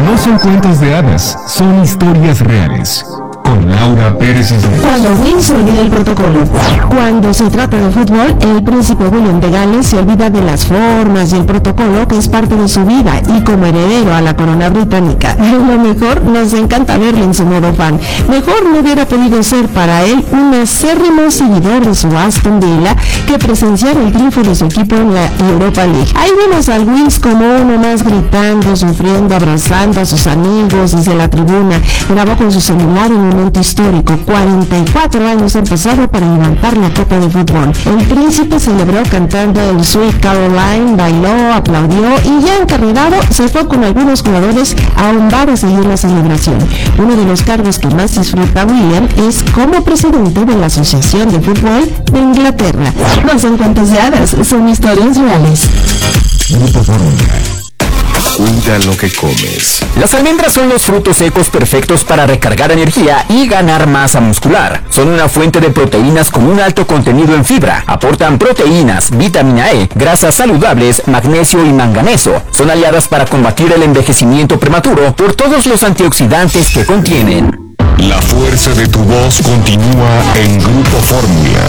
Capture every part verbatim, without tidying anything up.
No son cuentos de hadas, son historias reales. Con Laura Pérez Isla. Cuando Will se olvida el protocolo. Cuando se trata de fútbol, el príncipe William de Gales se olvida de las formas y el protocolo que es parte de su vida, y como heredero a la corona británica, lo mejor nos encanta verlo en su modo fan. Mejor no hubiera podido ser para él un acérrimo seguidor de su Aston Villa que presenciar el triunfo de su equipo en la Europa League. Ahí vemos al Wills como uno más gritando, sufriendo, abrazando a sus amigos desde la tribuna. Grabó con su celular en un momento histórico. cuarenta y cuatro años han pasado para levantar la copa de fútbol. El príncipe celebró cantando el Sweet Caroline, bailó, aplaudió y ya encarrerado se fue con algunos jugadores a un bar a seguir la celebración. Uno de los cargos que más disfruta William es como presidente de la Asociación de Fútbol de Inglaterra. No son cuentos de hadas, son historias reales. Grupo Fórmula. Cuida lo que comes. Las almendras son los frutos secos perfectos para recargar energía y ganar masa muscular. Son una fuente de proteínas con un alto contenido en fibra. Aportan proteínas, vitamina E, grasas saludables, magnesio y manganeso. Son aliadas para combatir el envejecimiento prematuro por todos los antioxidantes que contienen. La fuerza de tu voz continúa en Grupo Fórmula.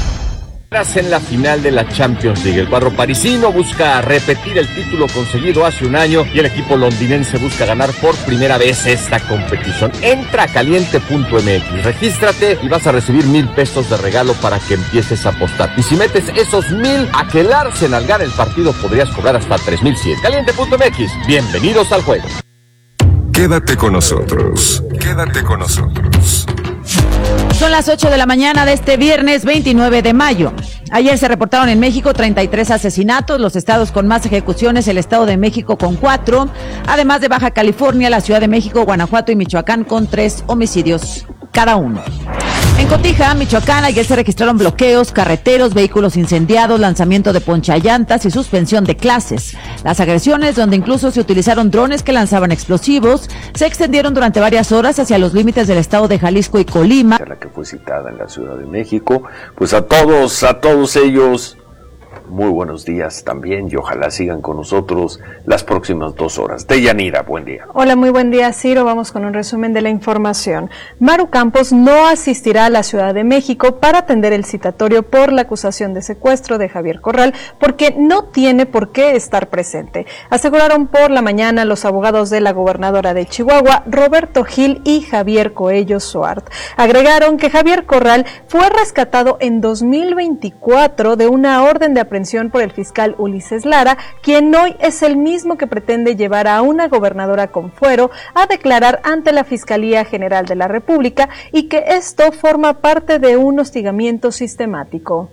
En la final de la Champions League, el cuadro parisino busca repetir el título conseguido hace un año y el equipo londinense busca ganar por primera vez esta competición. Entra a caliente punto m x, regístrate y vas a recibir mil pesos de regalo para que empieces a apostar. Y si metes esos mil a que el Arsenal gane el partido, podrías cobrar hasta tres mil cien. caliente punto m x, bienvenidos al juego. Quédate con nosotros, quédate con nosotros. Son las ocho de la mañana de este viernes veintinueve de mayo. Ayer se reportaron en México treinta y tres asesinatos, los estados con más ejecuciones, el Estado de México con cuatro, además de Baja California, la Ciudad de México, Guanajuato y Michoacán con tres homicidios cada uno. En Cotija, Michoacán, ayer se registraron bloqueos, carreteros, vehículos incendiados, lanzamiento de ponchallantas y suspensión de clases. Las agresiones, donde incluso se utilizaron drones que lanzaban explosivos, se extendieron durante varias horas hacia los límites del estado de Jalisco y Colima. La que fue citada en la Ciudad de México, pues a todos, a todos ellos, muy buenos días también y ojalá sigan con nosotros las próximas dos horas. Deyanira, buen día. Hola, muy buen día, Ciro. Vamos con un resumen de la información. Maru Campos no asistirá a la Ciudad de México para atender el citatorio por la acusación de secuestro de Javier Corral porque no tiene por qué estar presente. Aseguraron por la mañana los abogados de la gobernadora de Chihuahua, Roberto Gil y Javier Coello Suart. Agregaron que Javier Corral fue rescatado en dos mil veinticuatro de una orden de aprehensión por el fiscal Ulises Lara, quien hoy es el mismo que pretende llevar a una gobernadora con fuero a declarar ante la Fiscalía General de la República y que esto forma parte de un hostigamiento sistemático.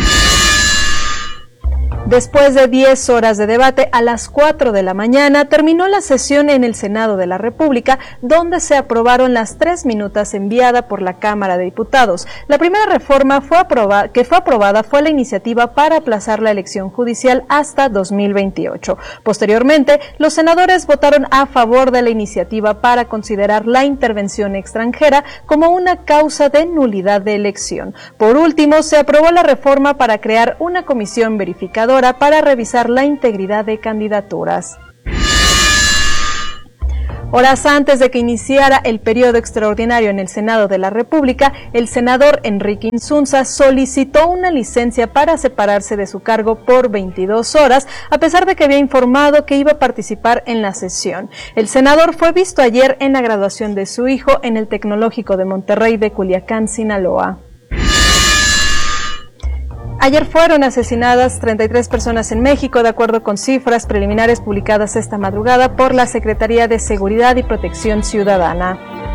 Después de diez horas de debate, a las cuatro de la mañana terminó la sesión en el Senado de la República, donde se aprobaron las tres minutas enviadas por la Cámara de Diputados. La primera reforma fue aprobada, que fue aprobada fue la iniciativa para aplazar la elección judicial hasta dos mil veintiocho. Posteriormente, los senadores votaron a favor de la iniciativa para considerar la intervención extranjera como una causa de nulidad de elección. Por último, se aprobó la reforma para crear una comisión verificadora para revisar la integridad de candidaturas. Horas antes de que iniciara el periodo extraordinario en el Senado de la República, el senador Enrique Insunza solicitó una licencia para separarse de su cargo por veintidós horas, a pesar de que había informado que iba a participar en la sesión. El senador fue visto ayer en la graduación de su hijo en el Tecnológico de Monterrey de Culiacán, Sinaloa. Ayer fueron asesinadas treinta y tres personas en México, de acuerdo con cifras preliminares publicadas esta madrugada por la Secretaría de Seguridad y Protección Ciudadana.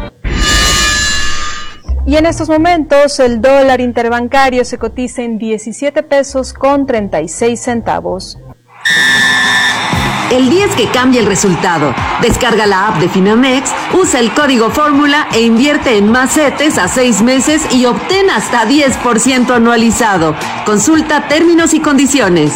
Y en estos momentos el dólar interbancario se cotiza en diecisiete pesos con treinta y seis centavos. El día es que cambia el resultado. Descarga la app de Finamex, usa el código fórmula e invierte en más CETES a seis meses y obtén hasta diez por ciento anualizado. Consulta términos y condiciones.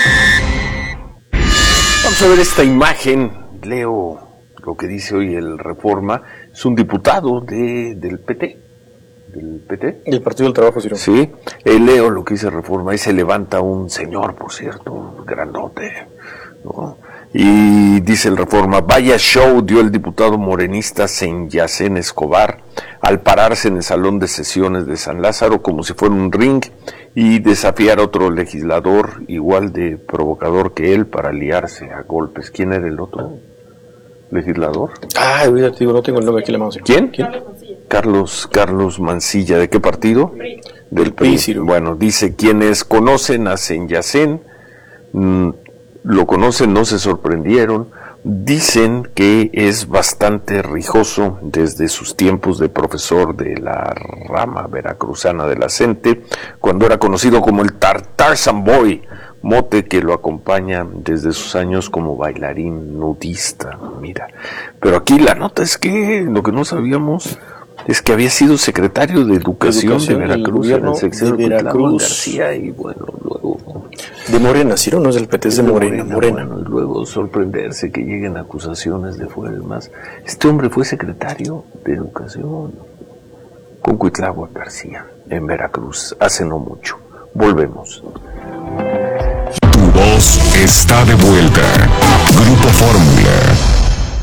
Vamos a ver esta imagen. Leo lo que dice hoy el Reforma. Es un diputado de, del P T. Del P T. El Partido del Trabajo, Ciro. Sí. Eh, leo lo que dice Reforma. Ahí se levanta un señor, por cierto, grandote, ¿no? Y dice el Reforma, vaya show dio el diputado morenista Senyacén Escobar al pararse en el salón de sesiones de San Lázaro como si fuera un ring y desafiar a otro legislador igual de provocador que él para liarse a golpes. ¿Quién era el otro legislador? Ah, te digo, no tengo el nombre aquí en la mano. ¿Quién? ¿Quién? Carlos, Carlos Mancilla. ¿De qué partido? Del P R I. Bueno, dice, quienes conocen a Senyacén, mmm, lo conocen, no se sorprendieron, dicen que es bastante rijoso desde sus tiempos de profesor de la rama veracruzana de la CENTE, cuando era conocido como el Tarzan Boy, mote que lo acompaña desde sus años como bailarín nudista, mira. Pero aquí la nota es que lo que no sabíamos es que había sido secretario de Educación, Educación de Veracruz, en el sexenio de Veracruz García, y bueno, luego de Morena, ¿sí o no? Es del P T, es de, de Morena, Morena. Morena. Bueno, y luego sorprenderse que lleguen acusaciones de fuera y más. Este hombre fue secretario de Educación con Cuitláhuac García en Veracruz hace no mucho. Volvemos. Tu voz está de vuelta. Grupo Fórmula.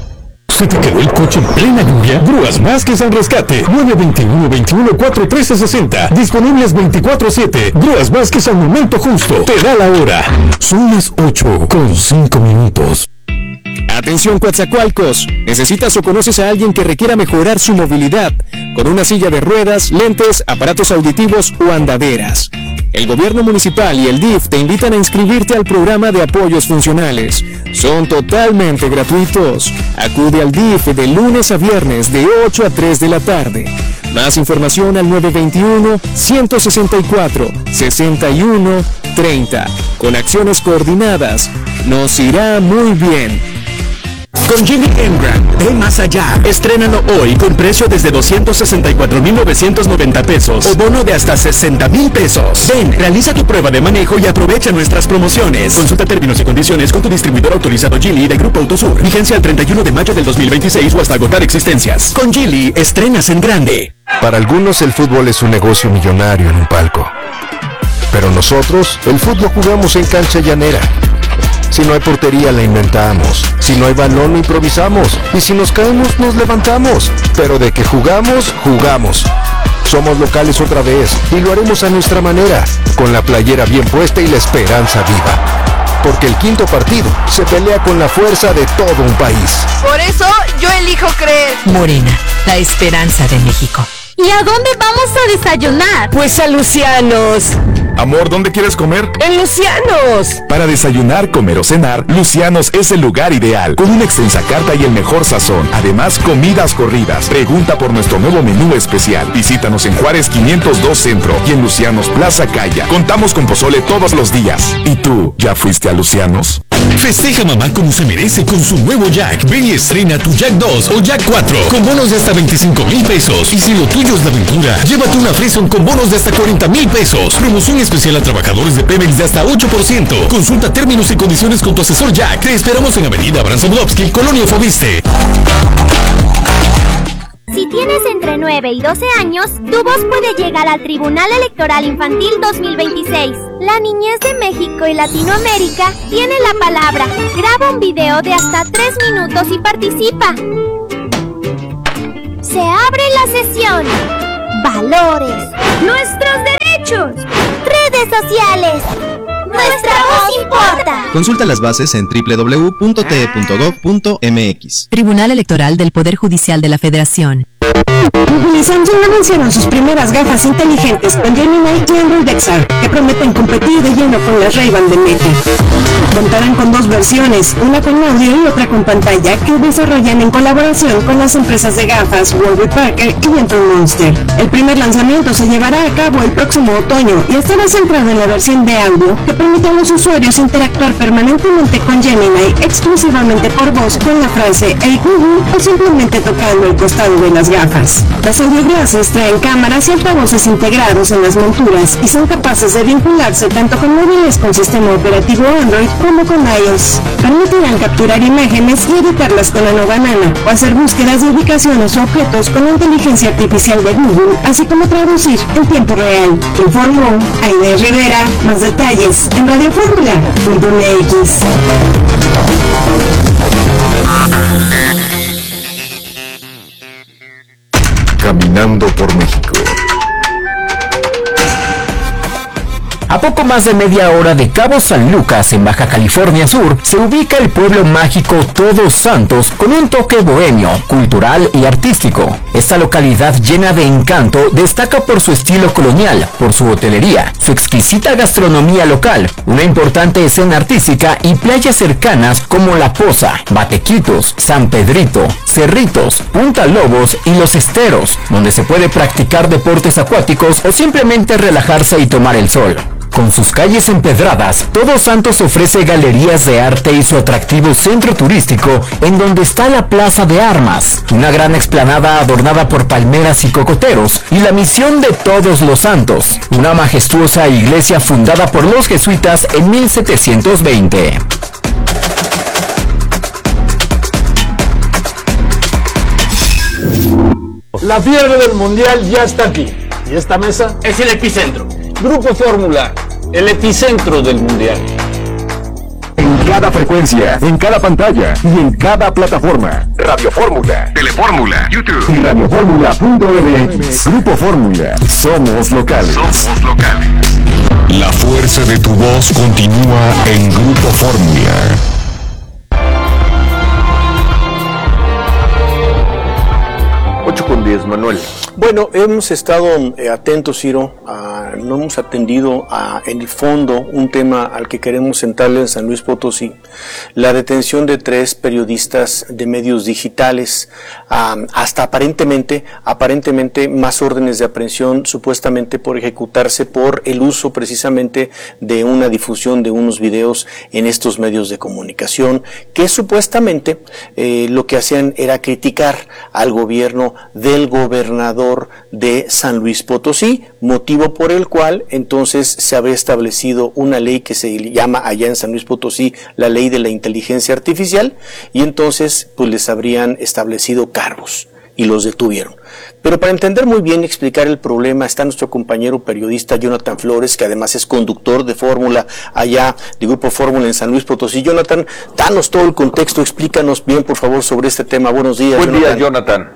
¿Se te quedó el coche en plena lluvia? Grúas Vázquez al rescate. nueve dos uno, veintiuno, cuarenta y tres sesenta. Disponibles veinticuatro siete. Grúas Vázquez al momento justo. Te da la hora. Son las ocho con cinco minutos. Atención Coatzacoalcos, ¿necesitas o conoces a alguien que requiera mejorar su movilidad con una silla de ruedas, lentes, aparatos auditivos o andaderas? El gobierno municipal y el D I F te invitan a inscribirte al programa de apoyos funcionales. Son totalmente gratuitos. Acude al D I F de lunes a viernes de ocho a tres de la tarde. Más información al nueve dos uno, ciento sesenta y cuatro, sesenta y uno, treinta. Con acciones coordinadas, nos irá muy bien. Con Jimmy Embran, ve más allá. Estrénalo hoy con precio desde doscientos sesenta y cuatro mil novecientos noventa pesos o bono de hasta sesenta mil pesos. Ven, realiza tu prueba de manejo y aprovecha nuestras promociones. Consulta términos y condiciones con tu distribuidor autorizado Geely de Grupo Autosur. Vigencia el treinta y uno de mayo del dos mil veintiséis o hasta agotar existencias. Con Geely, estrenas en grande. Para algunos el fútbol es un negocio millonario en un palco. Pero nosotros, el fútbol jugamos en cancha llanera. Si no hay portería, la inventamos. Si no hay balón, lo improvisamos. Y si nos caemos, nos levantamos. Pero de que jugamos, jugamos. Somos locales otra vez y lo haremos a nuestra manera, con la playera bien puesta y la esperanza viva. Porque el quinto partido se pelea con la fuerza de todo un país. Por eso, yo elijo creer. Morena, la esperanza de México. ¿Y a dónde vamos a desayunar? Pues a Lucianos. Amor, ¿dónde quieres comer? ¡En Lucianos! Para desayunar, comer o cenar, Lucianos es el lugar ideal, con una extensa carta y el mejor sazón. Además, comidas corridas. Pregunta por nuestro nuevo menú especial. Visítanos en Juárez quinientos dos Centro y en Lucianos Plaza Calla. Contamos con pozole todos los días. ¿Y tú, ya fuiste a Lucianos? Festeja mamá como se merece con su nuevo Jack. Ven y estrena tu Jack dos o Jack cuatro con bonos de hasta veinticinco mil pesos. Y si lo tuyo es la aventura, llévate una Frison con bonos de hasta cuarenta mil pesos. Promoción especial a trabajadores de Pemex de hasta ocho por ciento. Consulta términos y condiciones con tu asesor Jack. Te esperamos en Avenida Abraham Sadowski, Colonia Fobiste. Si tienes entre nueve y doce años, tu voz puede llegar al Tribunal Electoral Infantil dos mil veintiséis. La niñez de México y Latinoamérica tiene la palabra. Graba un video de hasta tres minutos y participa. Se abre la sesión. Valores. Nuestros derechos. Redes sociales. Nuestra voz importa. Consulta las bases en doble u doble u doble u punto t e punto gov punto m x. Tribunal Electoral del Poder Judicial de la Federación. Google y Samsung anunciaron sus primeras gafas inteligentes con Gemini y Android X R, que prometen competir de lleno con las Ray-Ban de Meta. Contarán con dos versiones, una con audio y otra con pantalla, que desarrollan en colaboración con las empresas de gafas Warby Parker y Dental Monster. El primer lanzamiento se llevará a cabo el próximo otoño y estará centrado en la versión de audio, que permite a los usuarios interactuar permanentemente con Gemini exclusivamente por voz con la frase "Hey Google" o simplemente tocando el costado de las gafas. Las audioglasses traen cámaras y altavoces integrados en las monturas y son capaces de vincularse tanto con móviles con sistema operativo Android como con iOS. Permitirán capturar imágenes y editarlas con la nueva Nana o hacer búsquedas de ubicaciones o objetos con la inteligencia artificial de Google, así como traducir en tiempo real. Informó Aide Rivera. Más detalles en radio fórmula punto m x. Caminando por México. A poco más de media hora de Cabo San Lucas, en Baja California Sur, se ubica el pueblo mágico Todos Santos con un toque bohemio, cultural y artístico. Esta localidad llena de encanto destaca por su estilo colonial, por su hotelería, su exquisita gastronomía local, una importante escena artística y playas cercanas como La Poza, Batequitos, San Pedrito, Cerritos, Punta Lobos y Los Esteros, donde se puede practicar deportes acuáticos o simplemente relajarse y tomar el sol. Con sus calles empedradas, Todos Santos ofrece galerías de arte y su atractivo centro turístico, en donde está la Plaza de Armas, una gran explanada adornada por palmeras y cocoteros, y la Misión de Todos los Santos, una majestuosa iglesia fundada por los jesuitas en mil setecientos veinte. La fiebre del mundial ya está aquí, y esta mesa es el epicentro. Grupo Fórmula, el epicentro del mundial. En cada frecuencia, en cada pantalla y en cada plataforma. Radio Fórmula, Telefórmula, YouTube y radioformula punto m x. Grupo Fórmula, somos locales. Somos locales. La fuerza de tu voz continúa en Grupo Fórmula. ocho con diez, Manuel. Bueno, hemos estado eh, atentos, Ciro, a, no hemos atendido a, en el fondo un tema al que queremos centrarle en San Luis Potosí, la detención de tres periodistas de medios digitales, um, hasta aparentemente, aparentemente más órdenes de aprehensión supuestamente por ejecutarse por el uso precisamente de una difusión de unos videos en estos medios de comunicación, que supuestamente eh, lo que hacían era criticar al gobierno del gobernador de San Luis Potosí, motivo por el cual entonces se había establecido una ley que se llama allá en San Luis Potosí la ley de la inteligencia artificial, y entonces pues les habrían establecido cargos y los detuvieron. Pero para entender muy bien y explicar el problema está nuestro compañero periodista Jonathan Flores, que además es conductor de Fórmula allá de Grupo Fórmula en San Luis Potosí. Jonathan, danos todo el contexto, explícanos bien por favor sobre este tema. Buenos días. Buen Jonathan. día, Jonathan.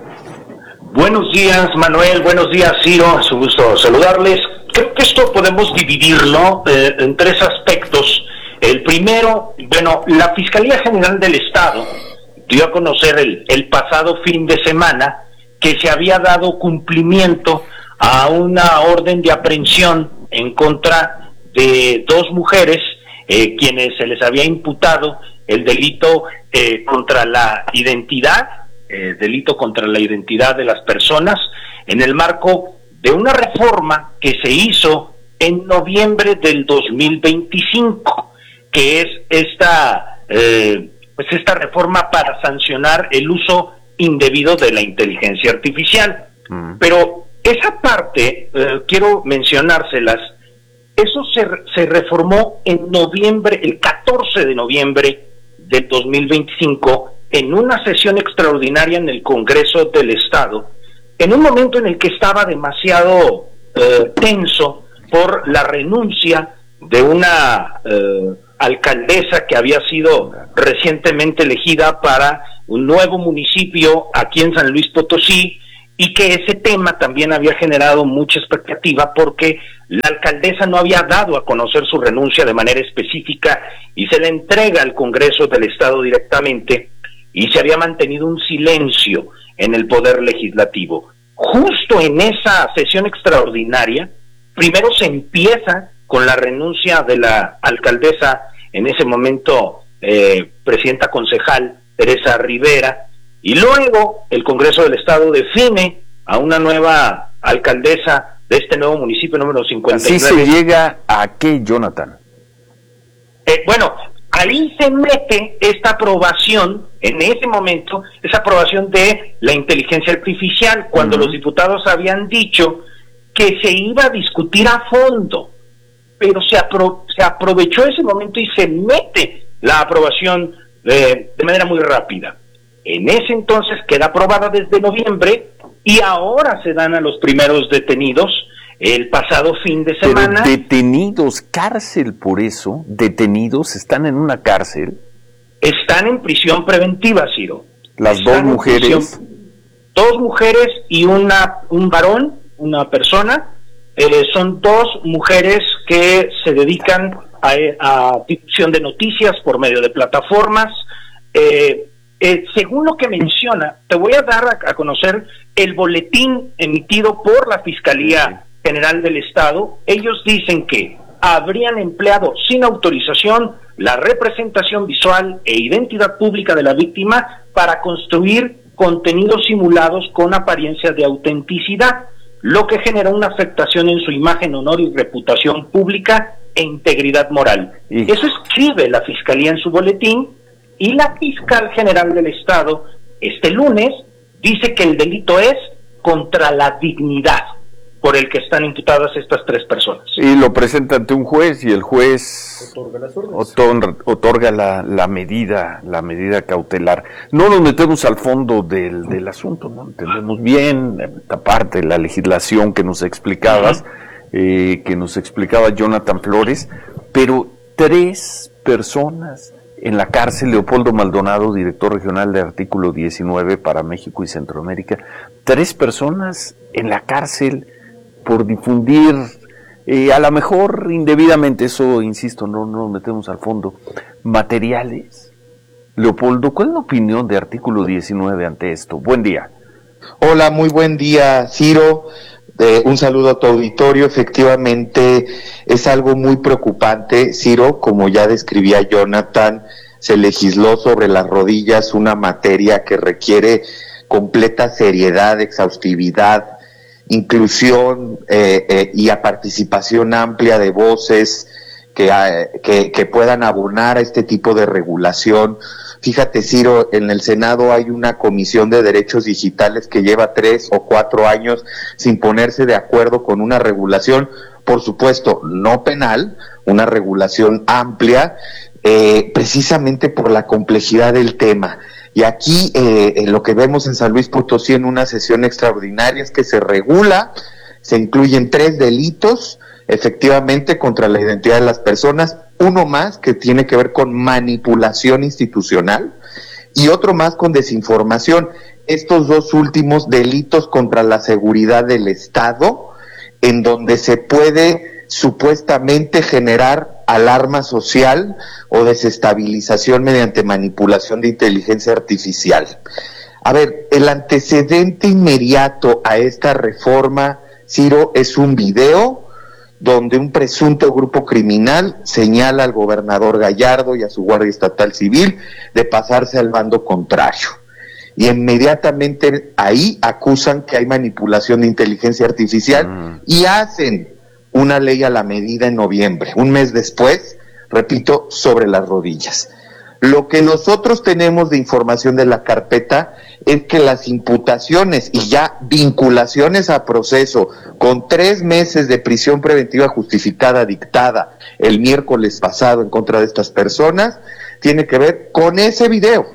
Buenos días, Manuel. Buenos días, Ciro. Es un gusto saludarles. Creo que esto podemos dividirlo eh, en tres aspectos. El primero, bueno, la Fiscalía General del Estado dio a conocer el, el pasado fin de semana que se había dado cumplimiento a una orden de aprehensión en contra de dos mujeres, eh, quienes se les había imputado el delito eh, contra la identidad, Eh, delito contra la identidad de las personas, en el marco de una reforma que se hizo en noviembre del dos mil veinticinco, que es esta eh, pues esta reforma para sancionar el uso indebido de la inteligencia artificial. Mm. Pero esa parte, eh, quiero mencionárselas, eso se, se reformó en noviembre, el catorce de noviembre del dos mil veinticinco, en una sesión extraordinaria en el Congreso del Estado, en un momento en el que estaba demasiado eh, tenso por la renuncia de una eh, alcaldesa que había sido recientemente elegida para un nuevo municipio aquí en San Luis Potosí, y que ese tema también había generado mucha expectativa porque la alcaldesa no había dado a conocer su renuncia de manera específica y se le entrega al Congreso del Estado directamente, y se había mantenido un silencio en el Poder Legislativo. Justo en esa sesión extraordinaria, primero se empieza con la renuncia de la alcaldesa, en ese momento eh, presidenta concejal, Teresa Rivera, y luego el Congreso del Estado define a una nueva alcaldesa de este nuevo municipio número cincuenta y nueve. ¿Así se llega a qué, Jonathan? Eh, bueno, ahí se mete esta aprobación, en ese momento, esa aprobación de la inteligencia artificial, cuando uh-huh. los diputados habían dicho que se iba a discutir a fondo, pero se, apro- se aprovechó ese momento y se mete la aprobación eh, de manera muy rápida. En ese entonces queda aprobada desde noviembre y ahora se dan a los primeros detenidos el pasado fin de semana. Pero detenidos, cárcel por eso, detenidos, están en una cárcel. están en prisión preventiva, Ciro. Las están dos mujeres. Dos mujeres y una un varón, una persona. Eh, son dos mujeres que se dedican a, a difusión de noticias por medio de plataformas. Eh, eh, según lo que menciona, te voy a dar a, a conocer el boletín emitido por la Fiscalía General del Estado. Ellos dicen que habrían empleado sin autorización la representación visual e identidad pública de la víctima para construir contenidos simulados con apariencia de autenticidad, lo que genera una afectación en su imagen, honor y reputación pública e integridad moral. Y... Eso escribe la Fiscalía en su boletín, y la Fiscal General del Estado este lunes dice que el delito es contra la dignidad por el que están imputadas estas tres personas. Y lo presenta ante un juez y el juez otorga, las otorga, otorga la, la medida, la medida cautelar. No nos metemos al fondo del, del asunto, ¿no? Entendemos bien esta parte de la legislación que nos explicabas, uh-huh. eh, que nos explicaba Jonathan Flores, pero tres personas en la cárcel. Leopoldo Maldonado, director regional de Artículo diecinueve para México y Centroamérica, tres personas en la cárcel por difundir, eh, a lo mejor indebidamente, eso insisto, no, no nos metemos al fondo, materiales. Leopoldo, ¿cuál es la opinión de Artículo diecinueve ante esto? Buen día. Hola, muy buen día, Ciro. Eh, un saludo a tu auditorio. Efectivamente es algo muy preocupante, Ciro. Como ya describía Jonathan, se legisló sobre las rodillas una materia que requiere completa seriedad, exhaustividad, inclusión eh, eh, y a participación amplia de voces que, eh, que, que puedan abonar a este tipo de regulación. Fíjate, Ciro, en el Senado hay una comisión de derechos digitales que lleva tres o cuatro años sin ponerse de acuerdo con una regulación, por supuesto, no penal, una regulación amplia, eh, precisamente por la complejidad del tema. Y aquí eh, lo que vemos en San Luis Potosí en una sesión extraordinaria es que se regula, se incluyen tres delitos, efectivamente, contra la identidad de las personas, uno más que tiene que ver con manipulación institucional y otro más con desinformación. Estos dos últimos delitos contra la seguridad del Estado, en donde se puede supuestamente generar alarma social o desestabilización mediante manipulación de inteligencia artificial. A ver, el antecedente inmediato a esta reforma, Ciro, es un video donde un presunto grupo criminal señala al gobernador Gallardo y a su Guardia Estatal Civil de pasarse al bando contrario. Y inmediatamente ahí acusan que hay manipulación de inteligencia artificial mm. y hacen una ley a la medida en noviembre, un mes después, repito, sobre las rodillas. Lo que nosotros tenemos de información de la carpeta es que las imputaciones y ya vinculaciones a proceso con tres meses de prisión preventiva justificada dictada el miércoles pasado en contra de estas personas tiene que ver con ese video.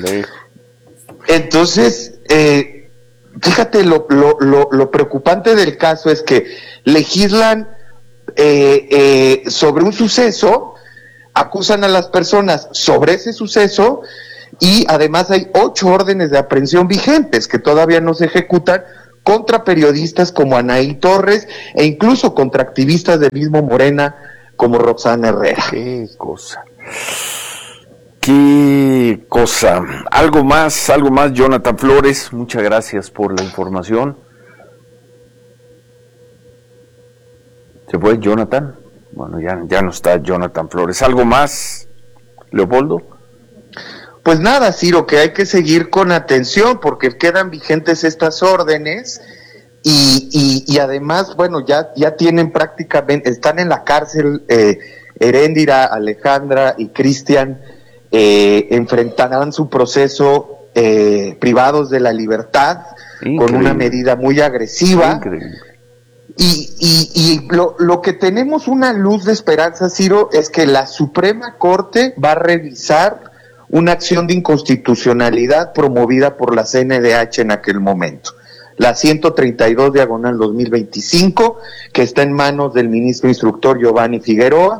Entonces, eh, fíjate, lo, lo, lo, lo preocupante del caso es que legislan eh, eh, sobre un suceso, acusan a las personas sobre ese suceso y además hay ocho órdenes de aprehensión vigentes que todavía no se ejecutan contra periodistas como Anaí Torres e incluso contra activistas del mismo Morena como Roxana Herrera. Qué cosa. Qué cosa. Algo más, algo más, Jonathan Flores. Muchas gracias por la información. ¿Se fue Jonathan? Bueno, ya, ya no está Jonathan Flores. ¿Algo más, Leopoldo? Pues nada, Ciro, que hay que seguir con atención porque quedan vigentes estas órdenes y, y, y además, bueno, ya, ya tienen prácticamente, están en la cárcel eh, Heréndira, Alejandra y Cristian, eh, enfrentarán su proceso eh, privados de la libertad. Increíble. Con una medida muy agresiva. Increíble. Y, y, y lo, lo que tenemos una luz de esperanza, Ciro, es que la Suprema Corte va a revisar una acción de inconstitucionalidad promovida por la C N D H en aquel momento, la ciento treinta y dos diagonal dos mil veinticinco, que está en manos del ministro instructor Giovanni Figueroa,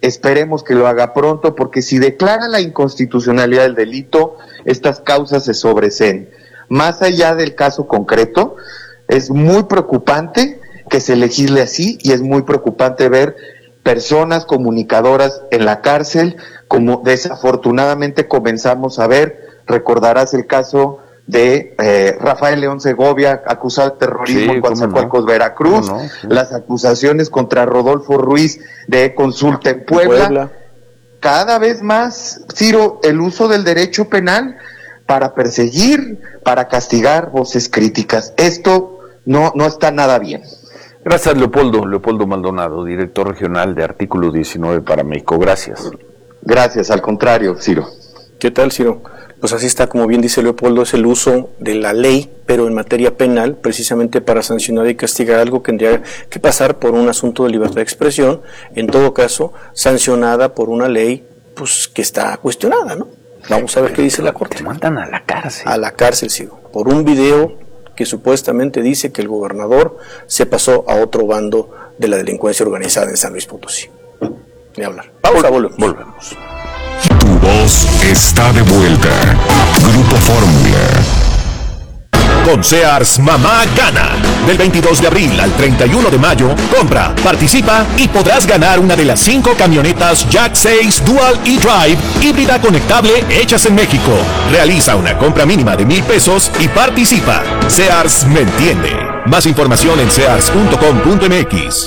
esperemos que lo haga pronto, porque si declara la inconstitucionalidad del delito, estas causas se sobreseen. Más allá del caso concreto, es muy preocupante que se legisle así, y es muy preocupante ver personas comunicadoras en la cárcel, como desafortunadamente comenzamos a ver. Recordarás el caso de eh, Rafael León Segovia, acusado de terrorismo sí, en Coatzacoalcos, no? Veracruz, no, no, sí. Las acusaciones contra Rodolfo Ruiz de Consulta en Puebla. Puebla. Cada vez más, Ciro, el uso del derecho penal para perseguir, para castigar voces críticas. Esto no, no está nada bien. Gracias, Leopoldo. Leopoldo Maldonado, director regional de Artículo diecinueve para México. Gracias. Gracias, al contrario, Ciro. ¿Qué tal, Ciro? Pues así está, como bien dice Leopoldo, es el uso de la ley, pero en materia penal, precisamente para sancionar y castigar algo que tendría que pasar por un asunto de libertad de expresión, en todo caso, sancionada por una ley pues que está cuestionada, ¿no? Vamos a ver qué dice la Corte. Te mandan a la cárcel. A la cárcel, Ciro, por un video que supuestamente dice que el gobernador se pasó a otro bando de la delincuencia organizada en San Luis Potosí. Ni hablar. Pausa, volvemos. Volvemos. Tu voz está de vuelta. Grupo Fórmula. Con Sears Mamá Gana. Del veintidós de abril al treinta y uno de mayo, compra, participa y podrás ganar una de las cinco camionetas Jack seis Dual E-Drive híbrida conectable hechas en México. Realiza una compra mínima de mil pesos y participa. Sears me entiende. Más información en sears punto com punto m x.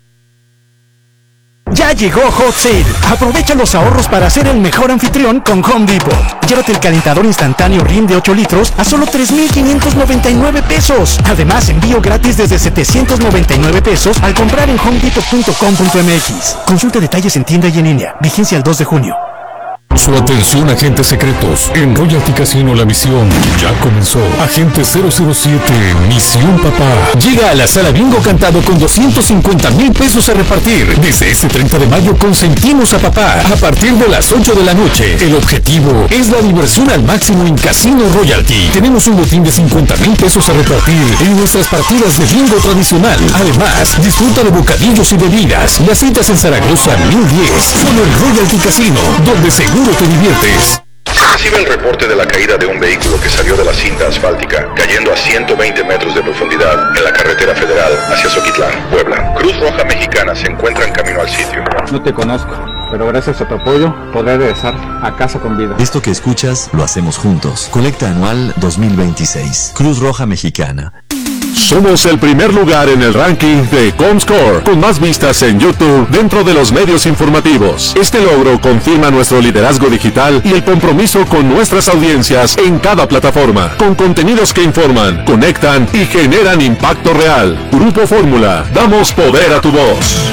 Ya llegó Hot Sale. Aprovecha los ahorros para ser el mejor anfitrión con Home Depot. Llévate el calentador instantáneo Rim de ocho litros a solo tres mil quinientos noventa y nueve pesos. Además, envío gratis desde setecientos noventa y nueve pesos al comprar en home depot punto com punto m x. Consulta detalles en tienda y en línea. Vigencia el dos de junio. Su atención, agentes secretos. En Royalty Casino la misión ya comenzó. Agente cero cero siete, Misión Papá. Llega a la sala Bingo Cantado con doscientos cincuenta mil pesos a repartir. Desde este treinta de mayo consentimos a papá. A partir de las ocho de la noche. El objetivo es la diversión al máximo en Casino Royalty. Tenemos un botín de cincuenta mil pesos a repartir en nuestras partidas de bingo tradicional. Además, disfruta de bocadillos y bebidas. Las citas en Zaragoza mil diez. Solo en Royalty Casino, donde seguro te diviertes. Se recibe el reporte de la caída de un vehículo que salió de la cinta asfáltica, cayendo a ciento veinte metros de profundidad en la carretera federal hacia Zoquitlán, Puebla. Cruz Roja Mexicana se encuentra en camino al sitio. No te conozco, pero gracias a tu apoyo podré regresar a casa con vida. Esto que escuchas lo hacemos juntos. Colecta anual dos mil veintiséis. Cruz Roja Mexicana. Somos el primer lugar en el ranking de Comscore, con más vistas en YouTube dentro de los medios informativos. Este logro confirma nuestro liderazgo digital y el compromiso con nuestras audiencias en cada plataforma, con contenidos que informan, conectan y generan impacto real. Grupo Fórmula, damos poder a tu voz.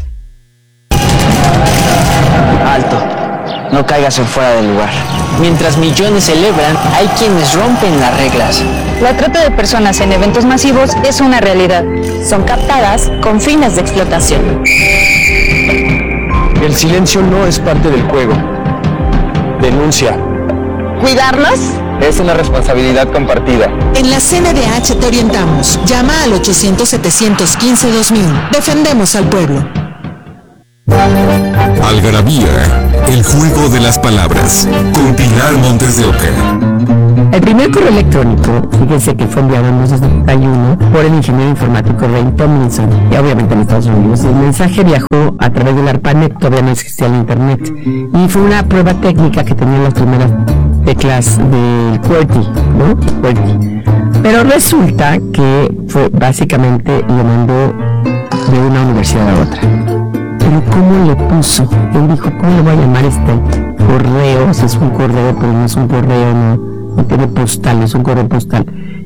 Alto, no caigas en fuera del lugar. Mientras millones celebran, hay quienes rompen las reglas. La trata de personas en eventos masivos es una realidad. Son captadas con fines de explotación. El silencio no es parte del juego. Denuncia. ¿Cuidarlos? Es una responsabilidad compartida. En la C N D H te orientamos. Llama al ochocientos, setecientos quince, dos mil. Defendemos al pueblo. Algarabía, el juego de las palabras, con Pilar Montes de Oca. El primer correo electrónico, fíjense que fue enviado en mil novecientos setenta y uno por el ingeniero informático Ray Tomlinson, y obviamente en Estados Unidos. El mensaje viajó a través del ARPANET, todavía no existía el internet, y fue una prueba técnica que tenía las primeras teclas del QWERTY, ¿no? QWERTY. Pero resulta que fue básicamente lo mandó de una universidad a otra. Pero ¿cómo le puso? Él dijo, ¿cómo le voy a llamar este correo? O sea, es un correo, pero no es un correo, no, no tiene postal, es un correo postal.